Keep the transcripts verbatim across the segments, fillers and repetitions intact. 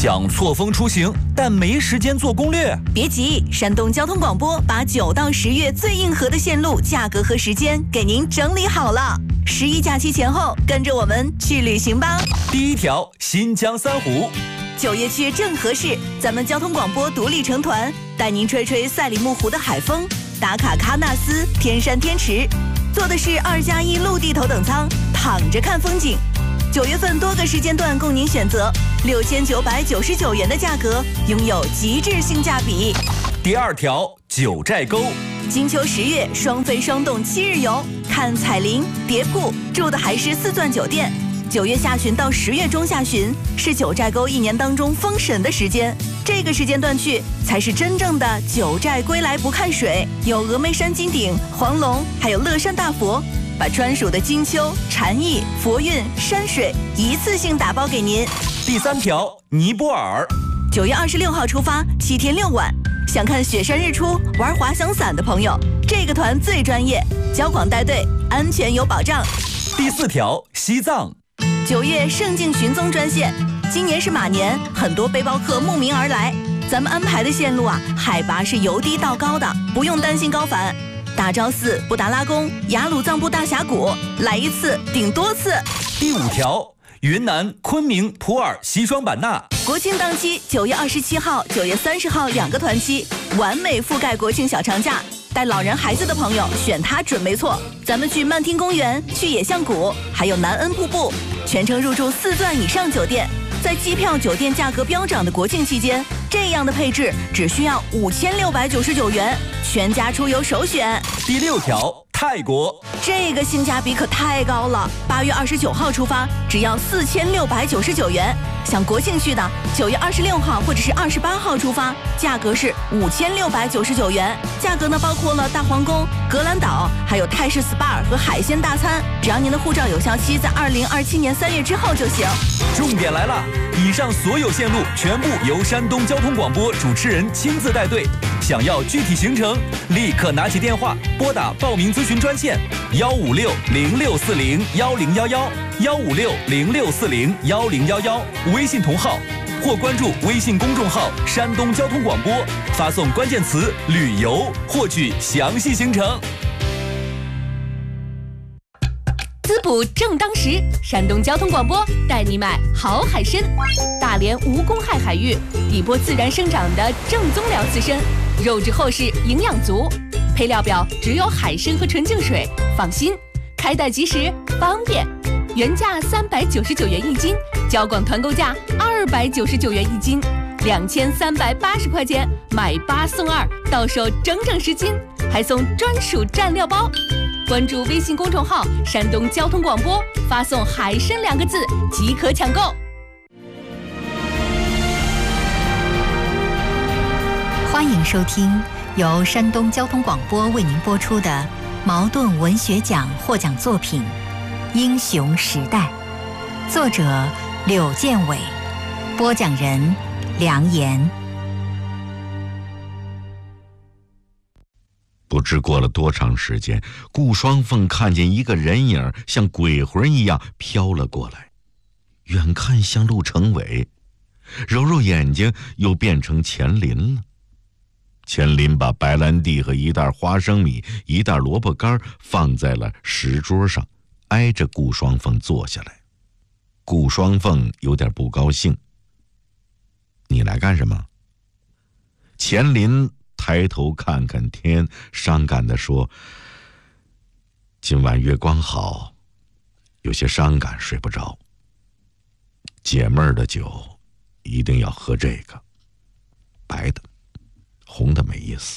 想错峰出行，但没时间做攻略？ 别急，山东交通广播把九到十月最硬核的线路、价格和时间给您整理好了。十一假期前后，跟着我们去旅行吧。 第一条，新疆三湖。 九月去正合适，咱们交通广播独立成团，带您吹吹赛里木湖的海风，打卡喀纳斯、天山天池，坐的是二加一陆地头等舱，躺着看风景。九月份多个时间段供您选择，六千九百九十九元的价格，拥有极致性价比。 第二条，九寨沟。 金秋十月双飞双动七日游，看彩林、蝶瀑，住的还是四钻酒店。九月下旬到十月中下旬是九寨沟一年当中封神的时间，这个时间段去才是真正的九寨归来不看水，有峨眉山金顶、黄龙，还有乐山大佛，把专属的金秋、禅意、佛韵、山水一次性打包给您。 第三条，尼泊尔。 九月二十六号出发，七天六晚。想看雪山日出、玩滑翔伞的朋友，这个团最专业，交广带队，安全有保障。 第四条，西藏。 九月圣境寻踪专线，今年是马年，很多背包客慕名而来。咱们安排的线路啊，海拔是由低到高的，不用担心高反。大昭寺、布达拉宫、雅鲁藏布大峡谷，来一次顶多次。 第五条，云南昆明普洱西双版纳。 国庆档期，九月二十七号、九月三十号两个团期，完美覆盖国庆小长假。带老人孩子的朋友选它准没错。咱们去漫天公园，去野象谷，还有南恩瀑布，全程入住四钻以上酒店。在机票、酒店价格飙涨的国庆期间，这样的配置只需要五千六百九十九元，全家出游首选。 第六条，泰国。 这个性价比可太高了，八月二十九号出发，只要四千六百九十九元。想国庆去的，九月二十六号或者是二十八号出发，价格是五千六百九十九元。价格呢包括了大皇宫、格兰岛，还有泰式 S P A 和海鲜大餐。只要您的护照有效期在二零二七年三月之后就行。 重点来了，以上所有线路全部由山东交通广播主持人亲自带队。想要具体行程，立刻拿起电话拨打报名咨询专线幺五六零六四零幺零幺幺幺五六零六四零幺零幺幺，微信同号或关注微信公众号山东交通广播，发送关键词旅游获取详细行程。 滋补正当时，山东交通广播带你买好海参。大连无公害海域，底波自然生长的正宗辽刺参，肉质厚实，营养足。配料表只有海参和纯净水，放心，开袋即时，方便。原价三百九十九元一斤，交广团购价二百九十九元一斤，两千三百八十块钱买八送二，到手整整十斤，还送专属蘸料包。关注微信公众号山东交通广播，发送海参两个字即可抢购。 欢迎收听由山东交通广播为您播出的茅盾文学奖获奖作品《英雄时代》，作者柳建伟，播讲人梁岩。 不知过了多长时间，顾双凤看见一个人影像鬼魂一样飘了过来，远看像陆成伟，揉揉眼睛又变成钱林了。钱林把白兰地和一袋花生米、一袋萝卜干放在了石桌上，挨着顾双凤坐下来。顾双凤有点不高兴：“你来干什么？”钱林抬头看看天，伤感地说：“今晚月光好，有些伤感，睡不着。解闷儿的酒一定要喝这个，白的，红的没意思。”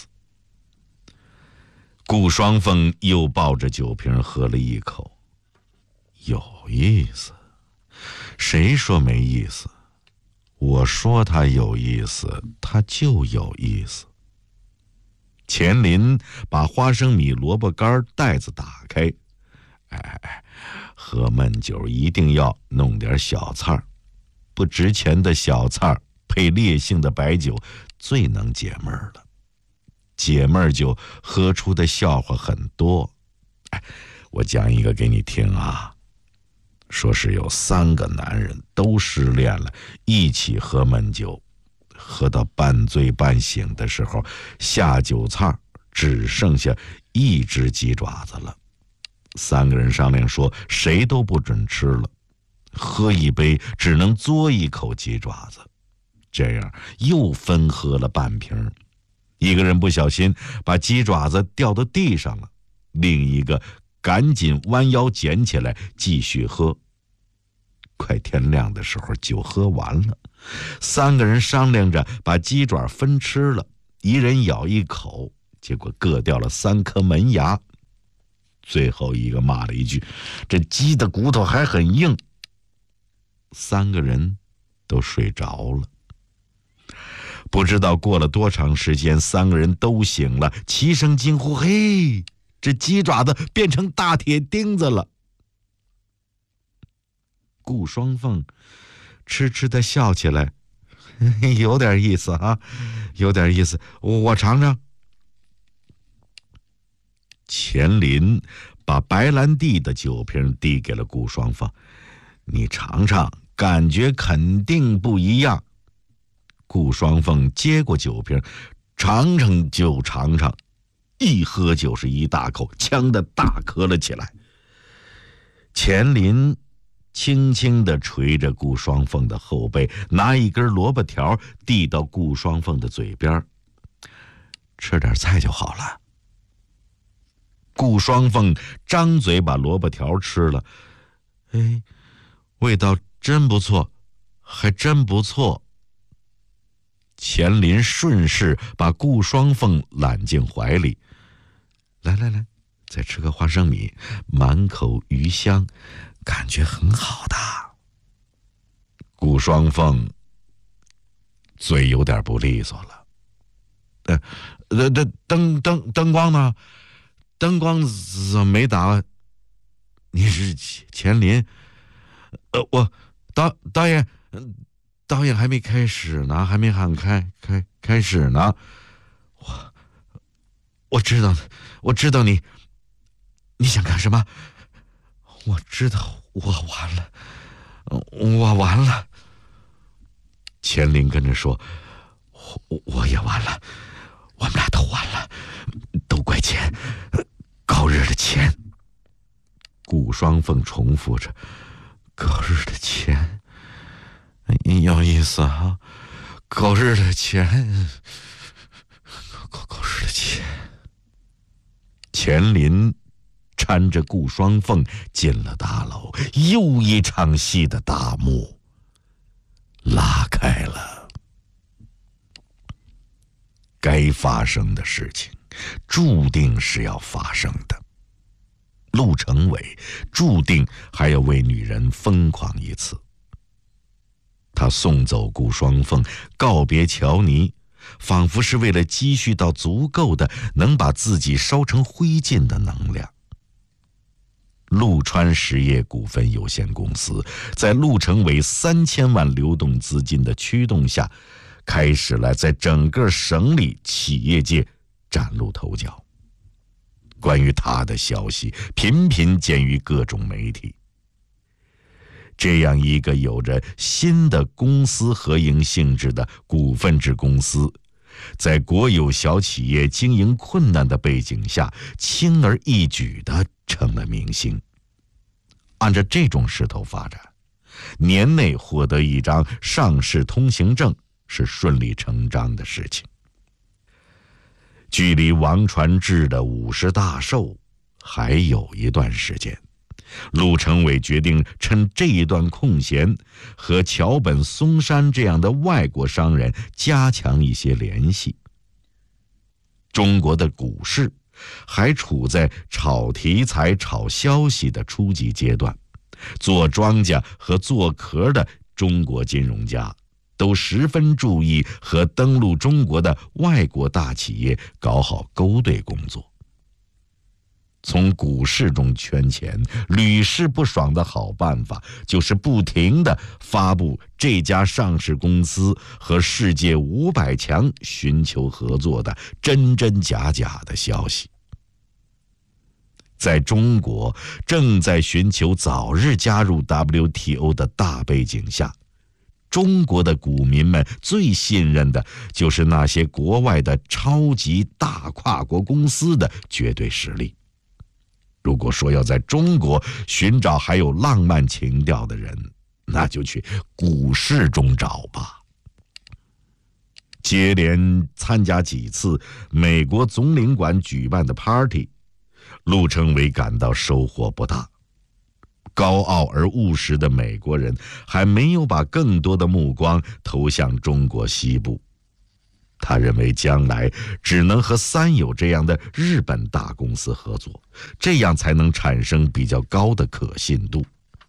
顾双凤又抱着酒瓶喝了一口：“有意思？谁说没意思？我说它有意思，它就有意思。”钱林把花生米、萝卜干袋子打开，哎，喝闷酒一定要弄点小菜，不值钱的小菜配烈性的白酒，最能解闷了。解闷酒喝出的笑话很多，哎，我讲一个给你听啊。 说是有三个男人都失恋了，一起喝闷酒，喝到半醉半醒的时候，下酒菜只剩下一只鸡爪子了。三个人商量说，谁都不准吃了，喝一杯只能嘬一口鸡爪子。这样又分喝了半瓶。一个人不小心把鸡爪子掉到地上了，另一个赶紧弯腰捡起来继续喝。快天亮的时候，酒喝完了，三个人商量着把鸡爪分吃了，一人咬一口，结果各掉了三颗门牙。最后一个骂了一句：“这鸡的骨头还很硬。”三个人都睡着了。不知道过了多长时间，三个人都醒了，齐声惊呼：“嘿，这鸡爪子变成大铁钉子了！”顾双凤痴痴地笑起来，有点意思啊，有点意思，我我尝尝。钱林把白兰地的酒瓶递给了顾双凤，你尝尝，感觉肯定不一样。顾双凤接过酒瓶，尝尝就尝尝，一喝就是一大口，呛得大咳了起来。钱林轻轻地捶着顾双凤的后背，拿一根萝卜条递到顾双凤的嘴边，吃点菜就好了。顾双凤张嘴把萝卜条吃了，哎，味道真不错，还真不错。钱林顺势把顾双凤揽进怀里，来来来，再吃个花生米，满口鱼香，感觉很好的。顾双凤嘴有点不利索了，呃，呃，灯灯灯灯光呢？灯光怎么没打完？你是钱林？呃，我导导演，导演还没开始呢，还没喊开开开始呢。我我知道，我知道你你想干什么？我知道我完了，我完了。钱林跟着说：“我我也完了，我们俩都完了，都怪钱，高日的钱。”顾双凤重复着：“高日的钱，有意思啊，高日的钱，高高日的钱。”钱林搀着顾双凤进了大楼，又一场戏的大幕拉开了。该发生的事情注定是要发生的，陆成伟注定还要为女人疯狂一次。他送走顾双凤，告别乔尼，仿佛是为了积蓄到足够的能把自己烧成灰烬的能量。陆川实业股份有限公司在陆成伟三千万流动资金的驱动下，开始了在整个省里企业界崭露头角。关于他的消息频频见于各种媒体。这样一个有着新的公私合营性质的股份制公司，在国有小企业经营困难的背景下，轻而易举地成了明星。按照这种势头发展，年内获得一张上市通行证是顺理成章的事情。距离王传志的五十大寿还有一段时间，陆成伟决定趁这一段空闲，和桥本松山这样的外国商人加强一些联系。中国的股市还处在炒题材、炒消息的初级阶段，做庄稼和做壳的中国金融家都十分注意和登陆中国的外国大企业搞好勾兑工作。从股市中圈钱，屡试不爽的好办法就是不停地发布这家上市公司和世界五百强寻求合作的真真假假的消息。 在中国正在寻求早日加入 W T O 的大背景下，中国的股民们最信任的就是那些国外的超级大跨国公司的绝对实力。如果说要在中国寻找还有浪漫情调的人，那就去股市中找吧。接连参加几次美国总领馆举办的 party， 陆承伟感到收获不大。高傲而务实的美国人还没有把更多的目光投向中国西部。他认为将来只能和三友这样的日本大公司合作，这样才能产生比较高的可信度。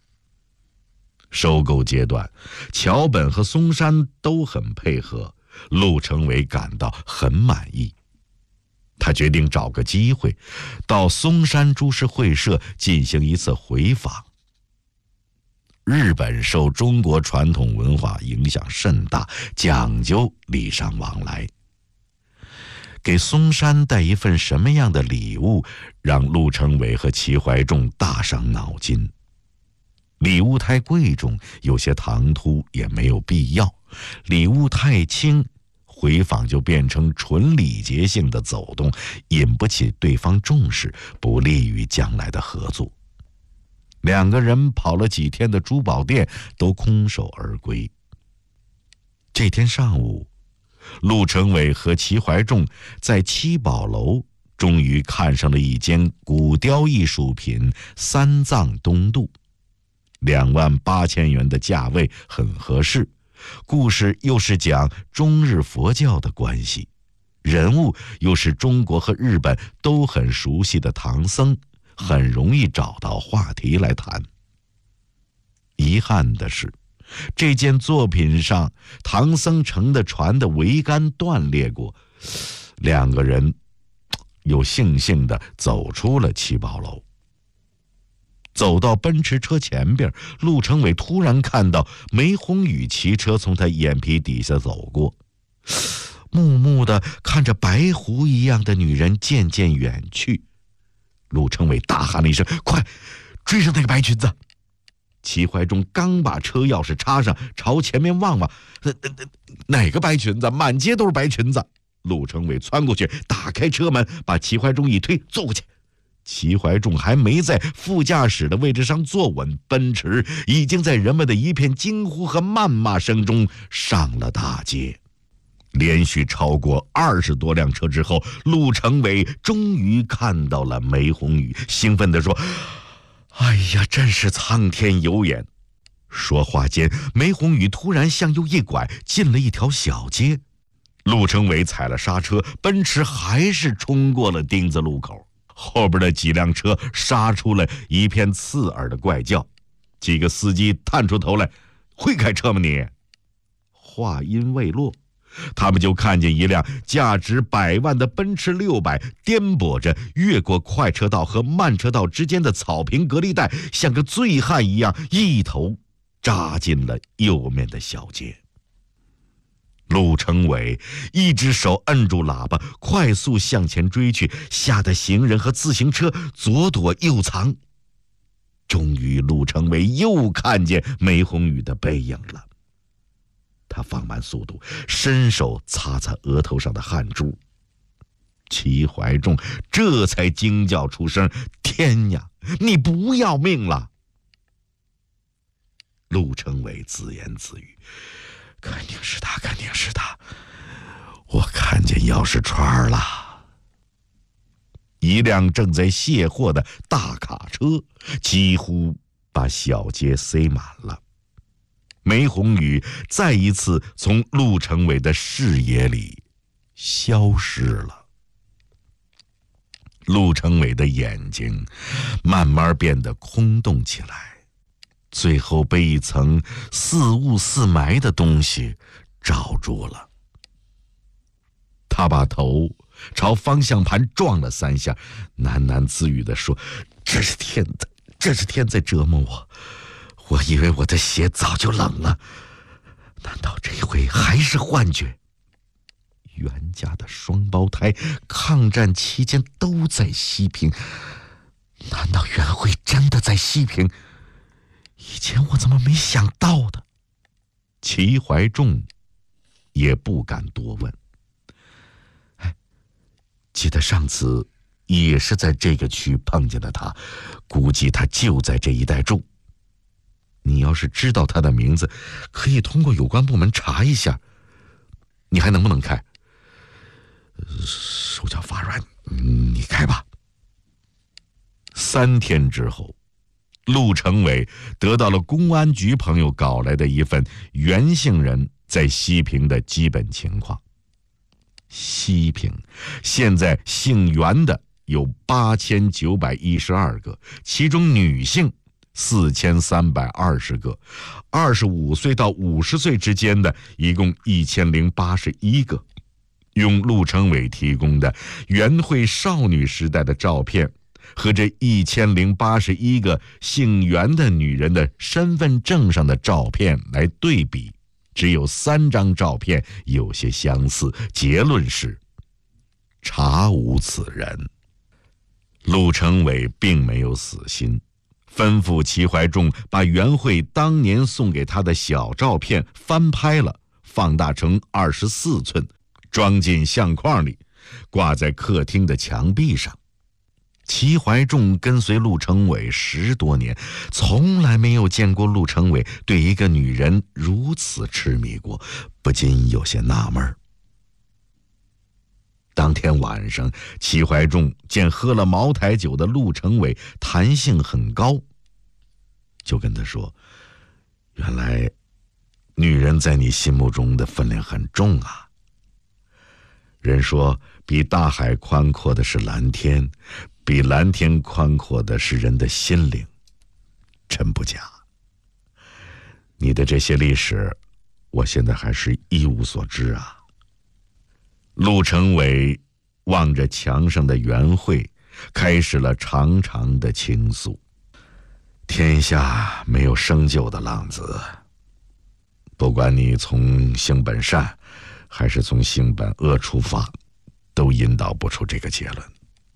收购阶段，桥本和松山都很配合，陆承伟感到很满意。他决定找个机会到松山株式会社进行一次回访。日本受中国传统文化影响甚大，讲究礼尚往来。给松山带一份什么样的礼物，让陆承伟和齐怀仲大伤脑筋。礼物太贵重，有些唐突，也没有必要；礼物太轻，回访就变成纯礼节性的走动，引不起对方重视，不利于将来的合作。两个人跑了几天的珠宝店，都空手而归。这天上午，陆承伟和齐怀仲在七宝楼终于看上了一间古雕艺术品三藏东渡，两万八千元的价位很合适。故事又是讲中日佛教的关系，人物又是中国和日本都很熟悉的唐僧，很容易找到话题来谈。遗憾的是，这件作品上唐僧乘的船的桅杆断裂过，两个人又悻悻地走出了七宝楼。走到奔驰车前边，陆承伟突然看到梅宏宇骑车从他眼皮底下走过，木木地看着白狐一样的女人渐渐远去。陆承伟大喊了一声：“快，追上那个白裙子！”齐怀仲刚把车钥匙插上，朝前面望望，呃呃呃、哪个白裙子？满街都是白裙子！陆承伟窜过去，打开车门，把齐怀仲一推，坐过去。齐怀仲还没在副驾驶的位置上坐稳，奔驰已经在人们的一片惊呼和谩骂声中上了大街。连续超过二十多辆车之后，陆承伟终于看到了梅宏宇，兴奋地说：“哎呀，真是苍天有眼！”说话间，梅宏宇突然向右一拐，进了一条小街。陆承伟踩了刹车，奔驰还是冲过了丁字路口。后边的几辆车杀出了一片刺耳的怪叫，几个司机探出头来：“会开车吗你？”话音未落，他们就看见一辆价值百万的奔驰六百颠簸着越过快车道和慢车道之间的草坪隔离带，像个醉汉一样一头扎进了右面的小街。陆承伟一只手摁住喇叭，快速向前追去，吓得行人和自行车左躲右藏。终于，陆承伟又看见梅宏宇的背影了。他放慢速度，伸手擦擦额头上的汗珠。齐怀仲这才惊叫出声：“天呀，你不要命了！”陆承伟自言自语：“肯定是他，肯定是他！我看见钥匙串了。”一辆正在卸货的大卡车几乎把小街塞满了。梅宏宇再一次从陆承伟的视野里消失了。陆承伟的眼睛慢慢变得空洞起来，最后被一层似雾似霾的东西罩住了。他把头朝方向盘撞了三下，喃喃自语地说：“这是天在，这是天在折磨我。我以为我的鞋早就冷了，难道这回还是幻觉？”袁家的双胞胎抗战期间都在西平， 难道袁慧真的在西平？以前我怎么没想到的？齐怀仲也不敢多问。哎，记得上次也是在这个区碰见了他，估计他就在这一带住。你要是知道他的名字，可以通过有关部门查一下。你还能不能开？手脚发软，你开吧。三天之后，陆成伟得到了公安局朋友搞来的一份袁姓人在西平的基本情况。西平现在姓袁的有八千九百一十二个，其中女性四千三百二十个，二十五岁到五十岁之间的一共一千零八十一个。用陆成伟提供的袁慧少女时代的照片和这一千零八十一个姓袁的女人的身份证上的照片来对比，只有三张照片有些相似，结论是查无此人。陆成伟并没有死心，吩咐齐怀仲把袁慧当年送给他的小照片翻拍了，放大成二十四寸，装进相框里，挂在客厅的墙壁上。齐怀仲跟随陆成伟十多年，从来没有见过陆成伟对一个女人如此痴迷过，不禁有些纳闷。当天晚上，齐怀仲见喝了茅台酒的陆成伟弹性很高，就跟他说：原来女人在你心目中的分量很重啊。人说比大海宽阔的是蓝天，比蓝天宽阔的是人的心灵，真不假。你的这些历史，我现在还是一无所知啊。陆成伟望着墙上的袁慧，开始了长长的倾诉。天下没有生就的浪子，不管你从性本善还是从性本恶出发，都引导不出这个结论。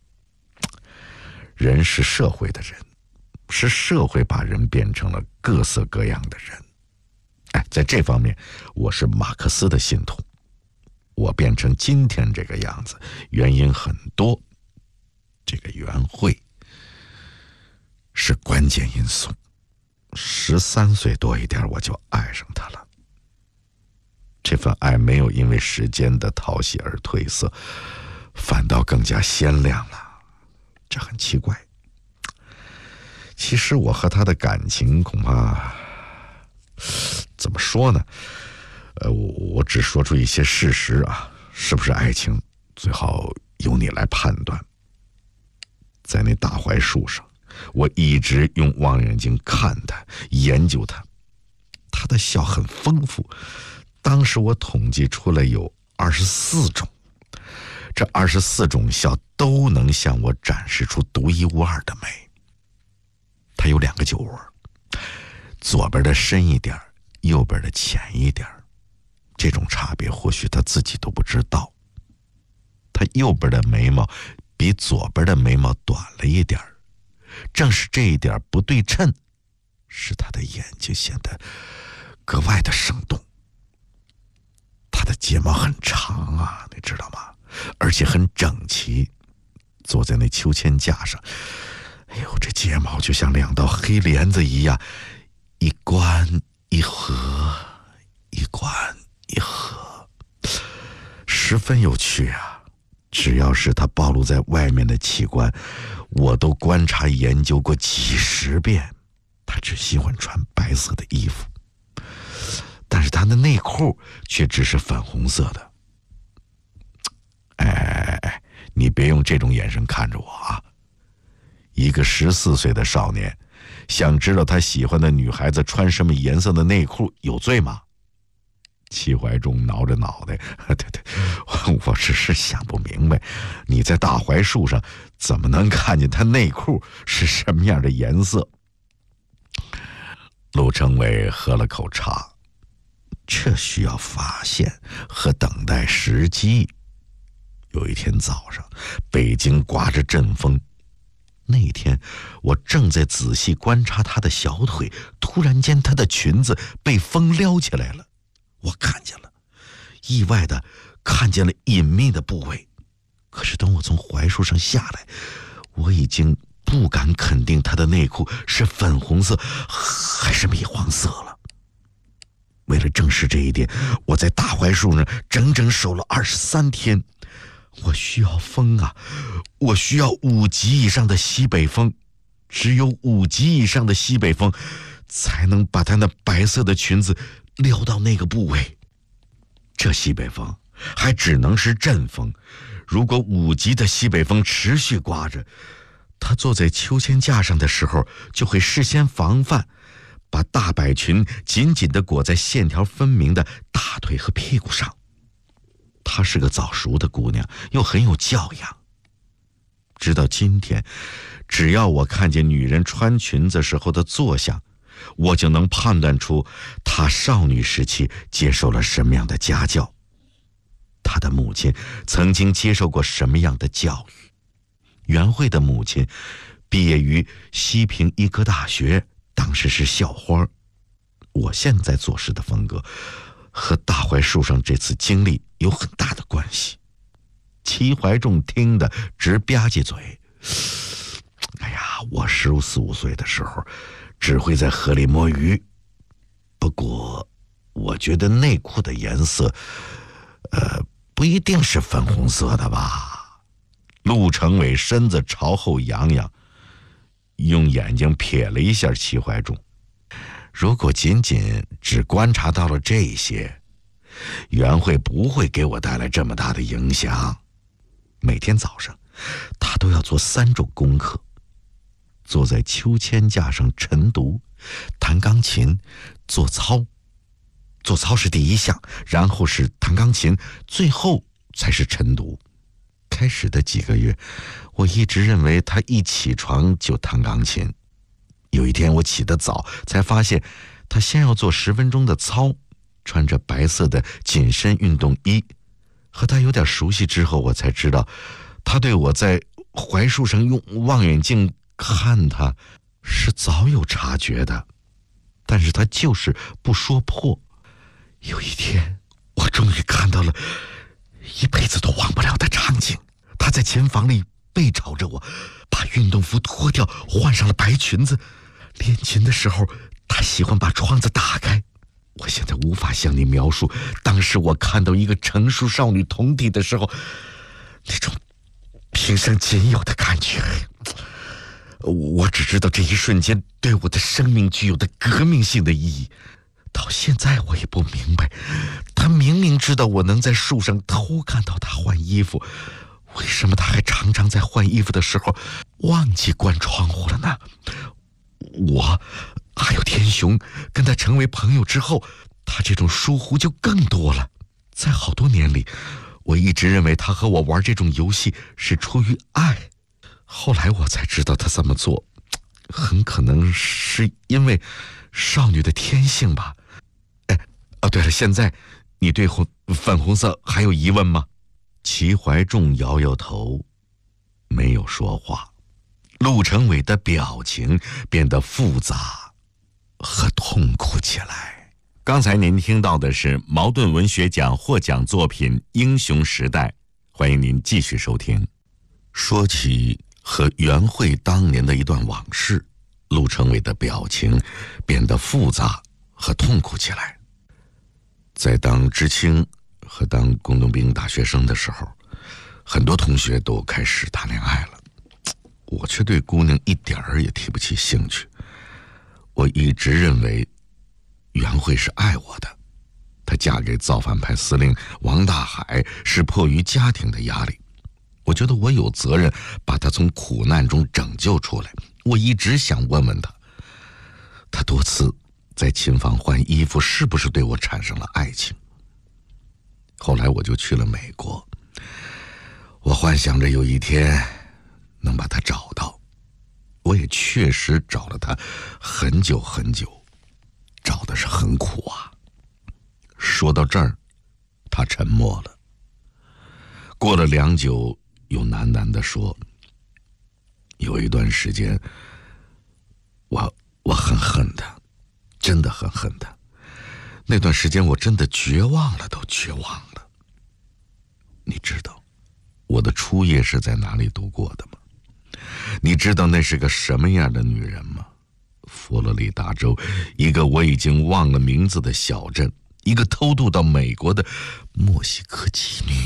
人是社会的人，是社会把人变成了各色各样的人。哎，在这方面，我是马克思的信徒。我变成今天这个样子，原因很多。这个袁慧是关键因素。十三岁多一点，我就爱上她了。这份爱没有因为时间的淘洗而褪色，反倒更加鲜亮了。这很奇怪。其实我和她的感情恐怕怎么说呢？呃，我我只说出一些事实啊，是不是爱情，最好由你来判断。在那大槐树上，我一直用望远镜看它，研究它。它的笑很丰富，当时我统计出来有二十四种，这二十四种笑都能向我展示出独一无二的美。它有两个酒窝，左边的深一点，右边的浅一点。这种差别或许他自己都不知道。他右边的眉毛比左边的眉毛短了一点，正是这一点不对称，使他的眼睛显得格外的生动。他的睫毛很长啊，你知道吗？而且很整齐。坐在那秋千架上，哎呦，这睫毛就像两道黑帘子一样，一关一合，一关一合，十分有趣啊。只要是他暴露在外面的器官，我都观察研究过几十遍。他只喜欢穿白色的衣服，但是他的内裤却只是粉红色的。哎哎哎，你别用这种眼神看着我啊！一个十四岁的少年，想知道他喜欢的女孩子穿什么颜色的内裤，有罪吗？齐怀仲挠着脑袋，对对，我我只是想不明白，你在大槐树上怎么能看见他内裤是什么样的颜色？陆成伟喝了口茶，这需要发现和等待时机。有一天早上，北京刮着阵风， 那天我正在仔细观察她的小腿，突然间她的裙子被风撩起来了，我看见了，意外的看见了隐秘的部位。可是等我从槐树上下来，我已经不敢肯定她的内裤是粉红色还是米黄色了。为了证实这一点，我在大槐树上整整守了二十三天。我需要风啊，我需要五级以上的西北风，只有五级以上的西北风才能把她那白色的裙子撩到那个部位。这西北风还只能是阵风，如果五级的西北风持续刮着，她坐在秋千架上的时候就会事先防范，把大摆裙紧紧地裹在线条分明的大腿和屁股上。她是个早熟的姑娘，又很有教养。直到今天，只要我看见女人穿裙子时候的坐相，我就能判断出她少女时期接受了什么样的家教，她的母亲曾经接受过什么样的教育。袁慧的母亲毕业于西平医科大学，当时是校花。我现在做事的风格和大槐树上这次经历有很大的关系。齐怀仲听得直吧唧嘴。哎呀，我十四五岁的时候只会在河里摸鱼，不过我觉得内裤的颜色呃，不一定是粉红色的吧。陆成伟身子朝后仰仰，用眼睛瞥了一下齐怀仲。如果仅仅只观察到了这些，袁慧不会给我带来这么大的影响。每天早上他都要做三种功课：坐在秋千架上晨读、弹钢琴、做操。做操是第一项，然后是弹钢琴，最后才是晨读。开始的几个月，我一直认为他一起床就弹钢琴。有一天我起得早，才发现他先要做十分钟的操，穿着白色的紧身运动衣。和他有点熟悉之后，我才知道他对我在槐树上用望远镜看他是早有察觉的，但是他就是不说破。有一天我终于看到了一辈子都忘不了的场景，他在琴房里背朝着我，把运动服脱掉，换上了白裙子。练琴的时候他喜欢把窗子打开。我现在无法向你描述当时我看到一个成熟少女同体的时候那种平生仅有的感觉。我只知道这一瞬间对我的生命具有的革命性的意义。到现在我也不明白，他明明知道我能在树上偷看到他换衣服，为什么他还常常在换衣服的时候忘记关窗户了呢？我还有天雄跟他成为朋友之后，他这种疏忽就更多了。在好多年里，我一直认为他和我玩这种游戏是出于爱，后来我才知道他这么做很可能是因为少女的天性吧。哎，哦对了，现在你对红粉红色还有疑问吗？齐怀仲摇摇头，没有说话。陆成伟的表情变得复杂和痛苦起来。刚才您听到的是茅盾文学奖获奖作品《英雄时代》，欢迎您继续收听。说起和袁慧当年的一段往事，陆成伟的表情变得复杂和痛苦起来。在当知青和当工农兵大学生的时候，很多同学都开始谈恋爱了，我却对姑娘一点儿也提不起兴趣。我一直认为袁慧是爱我的，她嫁给造反派司令王大海是迫于家庭的压力，我觉得我有责任把她从苦难中拯救出来。我一直想问问她，她多次在琴房换衣服是不是对我产生了爱情。后来我就去了美国，我幻想着有一天能把她找到，我也确实找了她很久很久，找的是很苦啊。说到这儿，她沉默了，过了良久，又喃喃地说：“ 有一段时间，我我很恨他，真的很恨他。那段时间我真的绝望了，都绝望了。你知道我的初夜是在哪里度过的吗？你知道那是个什么样的女人吗？佛罗里达州一个我已经忘了名字的小镇，一个偷渡到美国的墨西哥妓女。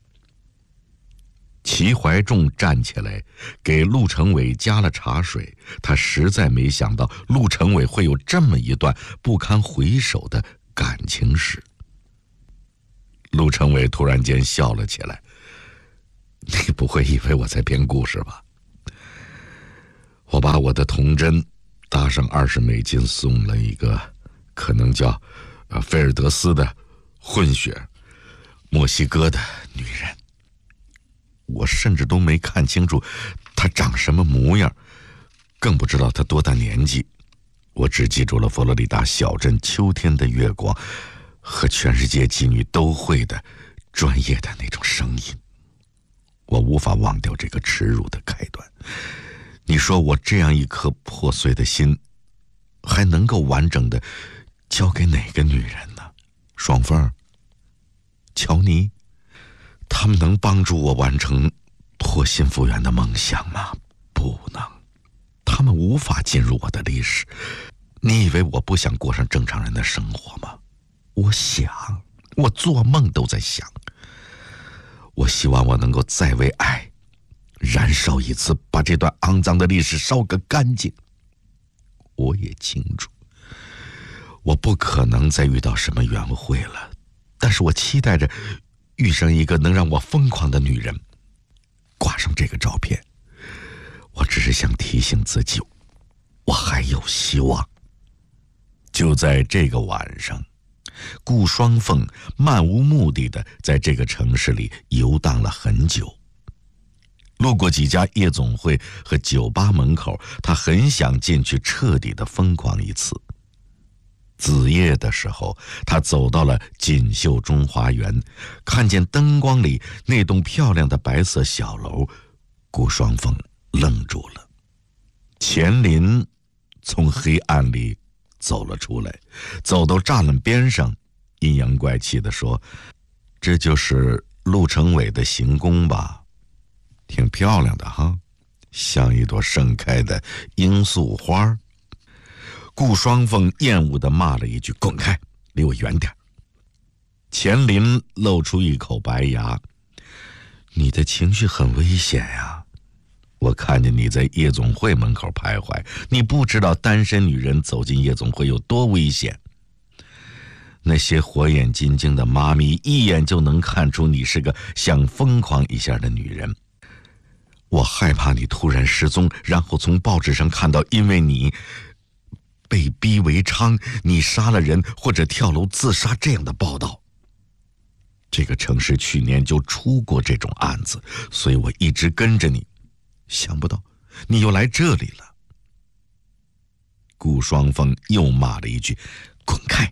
齐怀仲站起来给陆成伟加了茶水，他实在没想到陆成伟会有这么一段不堪回首的感情史。陆成伟突然间笑了起来，你不会以为我在编故事吧？我把我的童真搭上二十美金，送了一个可能叫呃菲尔德斯的混血墨西哥的女人。我甚至都没看清楚她长什么模样，更不知道她多大年纪。我只记住了佛罗里达小镇秋天的月光和全世界妓女都会的专业的那种声音。我无法忘掉这个耻辱的开端。你说我这样一颗破碎的心还能够完整的交给哪个女人呢？双凤、乔尼，他们能帮助我完成破心复原的梦想吗？不能，他们无法进入我的历史。你以为我不想过上正常人的生活吗？我想，我做梦都在想。我希望我能够再为爱燃烧一次，把这段肮脏的历史烧个干净。我也清楚，我不可能再遇到什么缘会了，但是我期待着遇上一个能让我疯狂的女人。挂上这个照片，我只是想提醒自己，我还有希望。就在这个晚上，顾双凤漫无目的的在这个城市里游荡了很久。路过几家夜总会和酒吧门口，他很想进去彻底的疯狂一次。子夜的时候，他走到了锦绣中华园，看见灯光里那栋漂亮的白色小楼，顾双凤愣住了。钱林从黑暗里走了出来，走到栅栏边上，阴阳怪气地说：“这就是陆成伟的行宫吧？挺漂亮的哈，像一朵盛开的罂粟花。”顾双凤厌恶地骂了一句：“滚开，离我远点。”钱林露出一口白牙：“你的情绪很危险呀！我看见你在夜总会门口徘徊，你不知道单身女人走进夜总会有多危险。那些火眼金睛的妈咪一眼就能看出你是个想疯狂一下的女人。我害怕你突然失踪，然后从报纸上看到因为你被逼为娼，你杀了人或者跳楼自杀这样的报道。这个城市去年就出过这种案子，所以我一直跟着你，想不到你又来这里了。”顾双凤又骂了一句：“滚开！”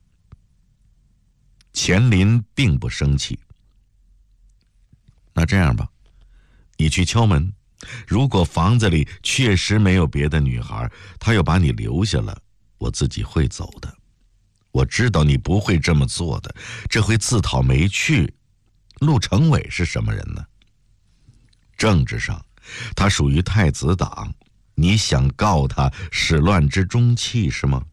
钱林并不生气：“那这样吧，你去敲门，如果房子里确实没有别的女孩，她又把你留下了，我自己会走的。我知道你不会这么做的，这会自讨没趣。陆成伟是什么人呢？政治上，他属于太子党，你想告他始乱之中弃是吗？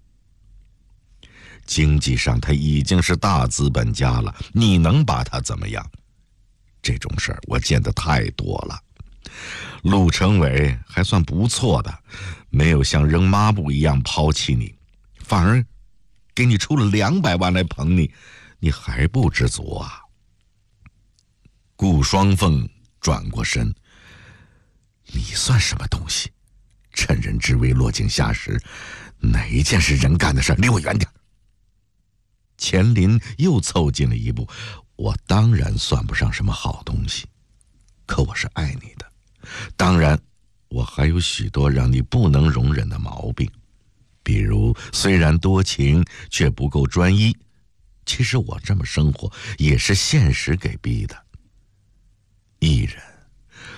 经济上他已经是大资本家了，你能把他怎么样？这种事儿我见得太多了。陆成伟还算不错的，没有像扔抹布一样抛弃你，反而给你出了两百万来捧你，你还不知足啊？”顾双凤转过身：“你算什么东西？趁人之危落井下石，哪一件是人干的事？离我远点！”钱林又凑近了一步：“我当然算不上什么好东西，可我是爱你的。当然，我还有许多让你不能容忍的毛病，比如虽然多情却不够专一。其实我这么生活也是现实给逼的。艺人，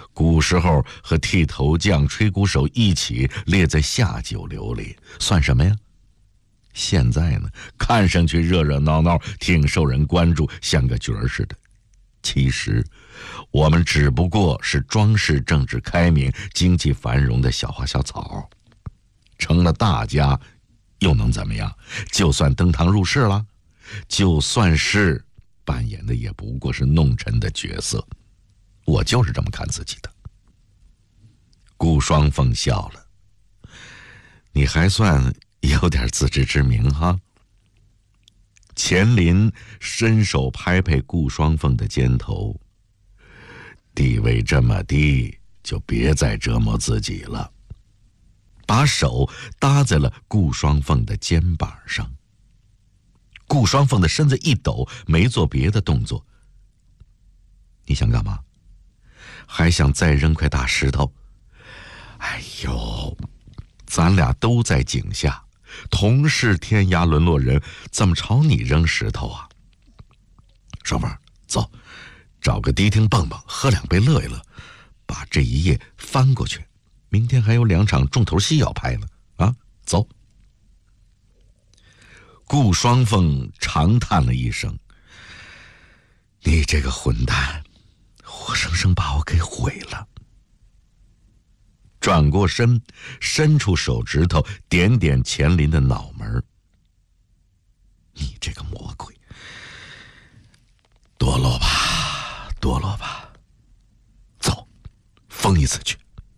古时候和剃头匠、吹鼓手一起列在下九流里，算什么呀？现在呢，看上去热热闹闹，挺受人关注，像个角儿似的。其实，我们只不过是装饰政治开明、经济繁荣的小花小草。成了大家，又能怎么样？就算登堂入室了，就算是扮演的也不过是弄臣的角色。我就是这么看自己的。顾双凤笑了，你还算有点自知之明哈。钱林伸手拍拍顾双凤的肩头，地位这么低，就别再折磨自己了。把手搭在了顾双凤的肩膀上。顾双凤的身子一抖，没做别的动作。你想干嘛？还想再扔块大石头？哎呦，咱俩都在井下，同是天涯沦落人，怎么朝你扔石头啊？双凤，走，找个迪厅蹦蹦，喝两杯乐一乐，把这一夜翻过去。明天还有两场重头戏要拍呢，啊，走。顾双凤长叹了一声：“你这个混蛋，活生生把我给毁了。”转过身，伸出手指头点点钱林的脑门：“你这个魔鬼，堕落吧，堕落吧，走，疯一次去。”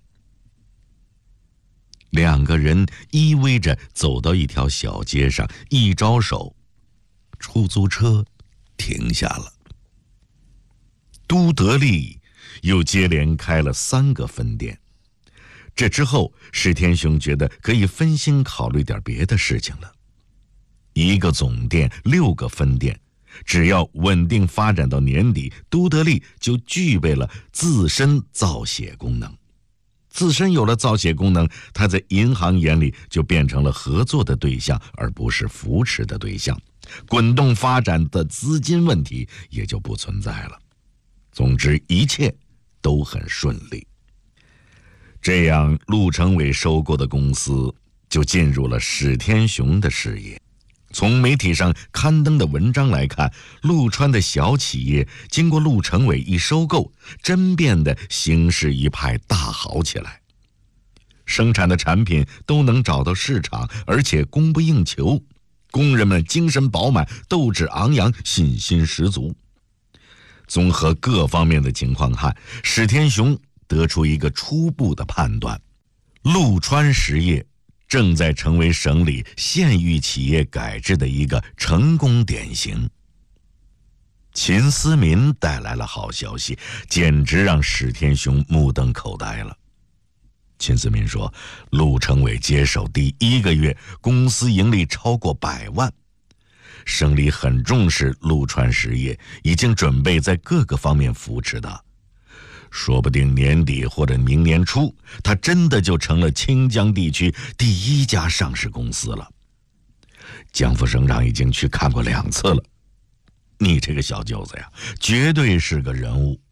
两个人依偎着走到一条小街上，一招手，出租车停下了。都德利又接连开了三个分店。这之后，史天雄觉得可以分心考虑点别的事情了。一个总店，六个分店，只要稳定发展到年底，都德利就具备了自身造血功能。自身有了造血功能，他在银行眼里就变成了合作的对象，而不是扶持的对象。滚动发展的资金问题也就不存在了。总之，一切都很顺利。这样，陆成伟收购的公司就进入了史天雄的视野。从媒体上刊登的文章来看，陆川的小企业经过陆成伟一收购，真变得形势一派大好起来。生产的产品都能找到市场，而且供不应求，工人们精神饱满，斗志昂扬，信心十足。综合各方面的情况看，史天雄得出一个初步的判断：陆川实业正在成为省里县域企业改制的一个成功典型。秦思民带来了好消息，简直让史天雄目瞪口呆了。秦思民说，陆成伟接手第一个月，公司盈利超过百万。省里很重视陆川实业，已经准备在各个方面扶持他。说不定年底或者明年初，他真的就成了清江地区第一家上市公司了。江副省长已经去看过两次了。你这个小舅子呀，绝对是个人物。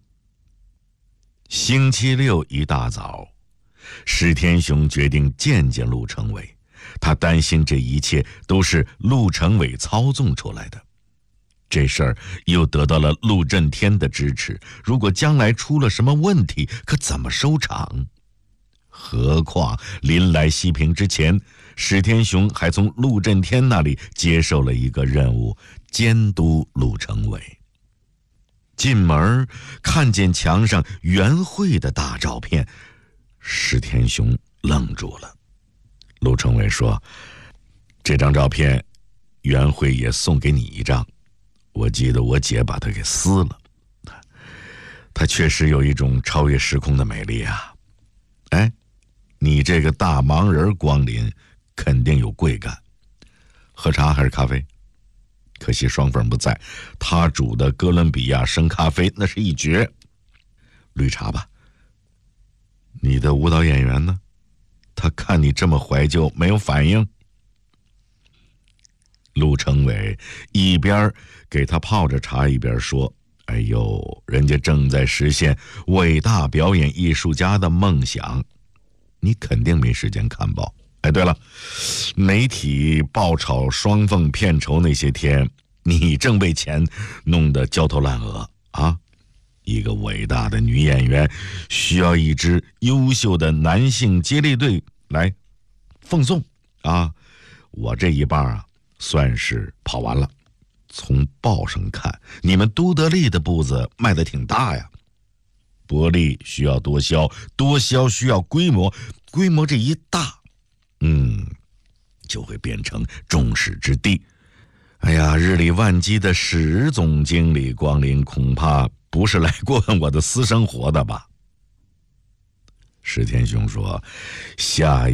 星期六一大早，史天雄决定见见陆成伟，他担心这一切都是陆成伟操纵出来的。这事儿又得到了陆振天的支持，如果将来出了什么问题，可怎么收场？何况临来西平之前，史天雄还从陆振天那里接受了一个任务，监督陆成伟。进门看见墙上袁慧的大照片，史天雄愣住了。陆成伟说，这张照片袁慧也送给你一张，我记得我姐把它给撕了，它确实有一种超越时空的美丽啊！哎，你这个大忙人光临，肯定有贵干。喝茶还是咖啡？可惜双凤不在，他煮的哥伦比亚生咖啡那是一绝。绿茶吧。你的舞蹈演员呢？他看你这么怀旧，没有反应。陆成伟一边给他泡着茶，一边说：“ 哎呦，人家正在实现伟大表演艺术家的梦想，你肯定没时间看报。哎，对了，媒体爆炒双凤片酬那些天，你正被钱弄得焦头烂额啊！一个伟大的女演员需要一支优秀的男性接力队来奉送啊！我这一半啊，算是跑完了。从报上看，你们都德利的步子迈得挺大呀。薄利需要多销，多销需要规模，规模这一大，嗯，就会变成众矢之的。哎呀，日理万机的史总经理光临，恐怕不是来过问我的私生活的吧？石天兄说，下一